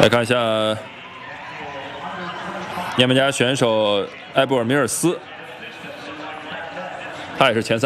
来看一下涅曼加选手埃布尔米尔斯，他也是前3。